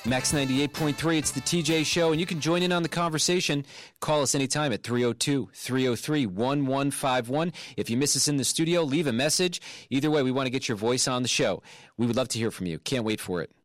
Max 98.3, it's the TJ Show, and you can join in on the conversation. Call us anytime at 302-303-1151. If you miss us in the studio, leave a message. Either way, we want to get your voice on the show. We would love to hear from you. Can't wait for it.